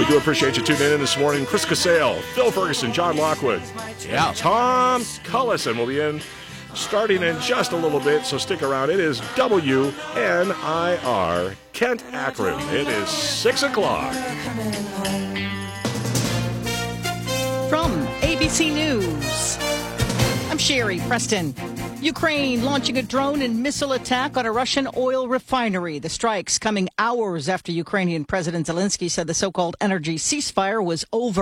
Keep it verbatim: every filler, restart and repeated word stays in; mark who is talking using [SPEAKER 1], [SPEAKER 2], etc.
[SPEAKER 1] We do appreciate you tuning in this morning. Chris Casale, Phil Ferguson, John Lockwood.
[SPEAKER 2] Yeah.
[SPEAKER 1] Tom Cullison will be in starting in just a little bit, so stick around. It is W N I R, Kent Akron. It is six o'clock.
[SPEAKER 3] From A B C News, I'm Sherry Preston. Ukraine launching a drone and missile attack on a Russian oil refinery. The strikes coming hours after Ukrainian President Zelensky said the so-called energy ceasefire was over.